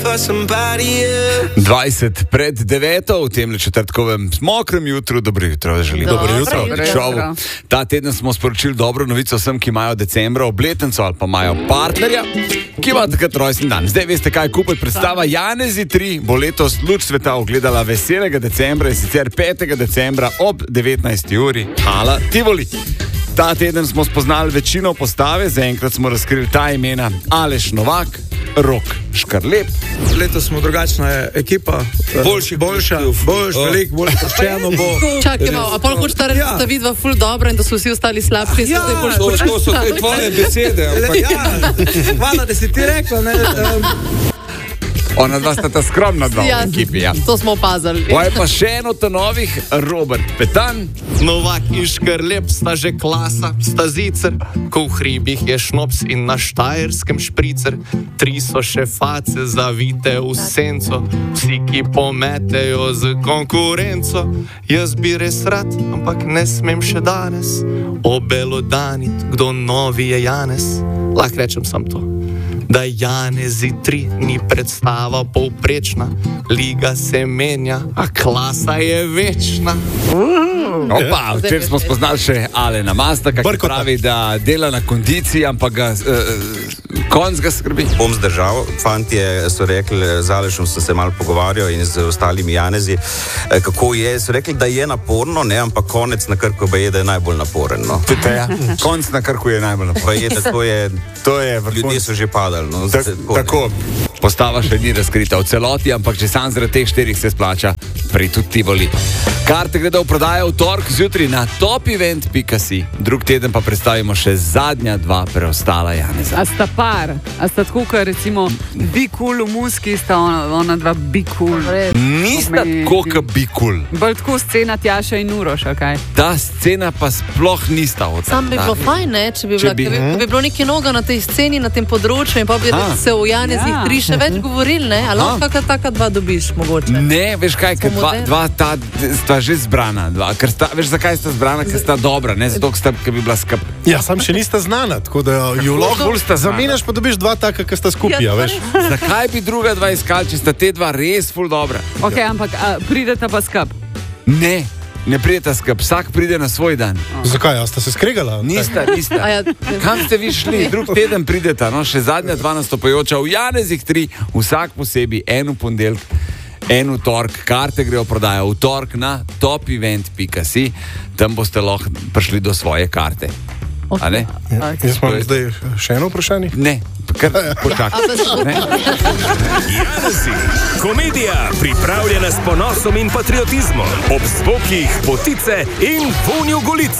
20 pred 9, v tem četrtkovem mokrem jutru, dobro jutro, želim. Dobro jutro. Ta teden smo sporočili dobro novico vsem, ki imajo decembra obletnico ali pa imajo partnerja, ki ima takrat rojstni dan. Zdaj veste, kaj kupiti. Predstava Janezi 3 bo letos luč sveta ogledala veselega decembra, in sicer 5. decembra ob 19. uri. Hala Tivoli. Ta teden smo spoznali večino postave, zaenkrat smo razkrili ta imena: Aleš Novak, Rok Škarlep. Letos smo drugačna ekipa, boljša, veliko bolj sproščeno bo. Čakaj, a pol hočeš ta reči, da sta vidva ful dobro in da so vsi ostali slabši? Ja, to so te tvoje besede. Hvala, da si ti rekla, ne. Ona dva sta ta skromna dva v ekipi, ja. To smo opazili. Oj, pa še eno ta novih, Robert Petan. Novak in Škarlep sta že klasa, sta zicer, ko v hribih je šnops in na Štajerskem špricer. 3 so še face zavite v senco, vsi, ki pometejo z konkurenco. Jaz bi res rad, ampak ne smem še danes obelodanit, kdo novi je Janez. Lahko rečem sam to, da Janezi 3 ni predstava povprečna, liga se menja, a klasa je večna. Opa, včeraj smo spoznali še Alena Mastaka, ki pravi, da dela na kondiciji, ampak ga konc ga skrbi. Bom zdržal, fantje so rekli, z Alešom sem se malo pogovarjal in z ostalimi Janezi, kako je, so rekli, da je naporno, ne, ampak konec na Krku je, da je najbolj naporen, no. Ja, konc na Krku je najbolj naporen. To je ljudje so že padali, no. Tako, postava še ni razkrita v celoti, ampak če sam zaradi teh 4 se splača priti v Tivoli. Karte gredo v prodajo v torek zjutraj na topevent.si. Drug teden pa predstavimo še zadnja 2 preostala Janeza. A sta par? A sta tako, kot recimo Bikul v Muski, sta ona dva Bikul? Nista tako, kot Bikul. Bolj tako scena Tjaša in Uroš, kaj? Ta scena pa sploh nista od Sam bi bilo fajn, ne, če bi bilo nekaj noga na tej sceni, na tem področju in pa bi se v Janezih 3 še več govorili, ne? Ali lahko kakšna taka 2 dobiš, mogoče? Ne, veš kaj, ker dva ta sta že zbrana. Ker sta, veš zakaj sta zbrana? Ker sta dobra, ne zato, ker bi bila skup. Ja, sam še nista znana, tako da jo lahko zamenjaš, pa dobiš 2 taka, ki sta skupaj, veš. Zakaj bi druga 2 iskali, če sta te 2 res ful dobra? Ok, ampak prideta pa skup? Ne prideta skup, vsak pride na svoj dan. Zakaj, a sta se skregala? Nista. Kam ste vi šli? Drug teden prideta, no, še zadnja 2 nastopajoča v Janezih 3, vsak posebej, en v ponedeljek, en v torek. Karte grejo prodajo v torek na topevent.si, tam boste lahko prišli do svoje karte. A ne? Jaz imam zdaj še eno vprašanje? Ne, kar počakaj. Janezi, komedija pripravljena s ponosom in patriotizmom, ob zvokih potice in vonju golice.